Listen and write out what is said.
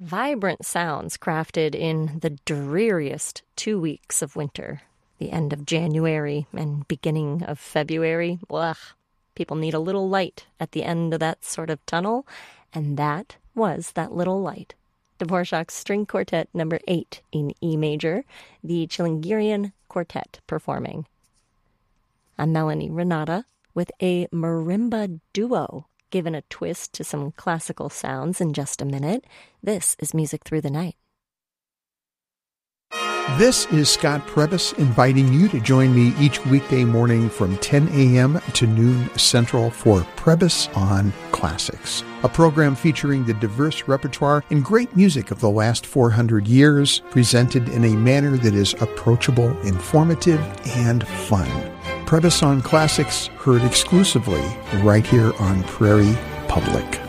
Vibrant sounds crafted in the dreariest 2 weeks of winter, the end of January and beginning of February. Ugh. People need a little light at the end of that sort of tunnel, and that was that little light. Dvorak's String Quartet No. 8 in E major, the Chilingirian Quartet performing. I'm Melanie Renata with a marimba duo, given a twist to some classical sounds in just a minute. This is Music Through the Night. This is Scott Prebys inviting you to join me each weekday morning from 10 a.m. to noon Central for Prebys on Classics, a program featuring the diverse repertoire and great music of the last 400 years, presented in a manner that is approachable, informative, and fun. Prebys on Classics, heard exclusively right here on Prairie Public.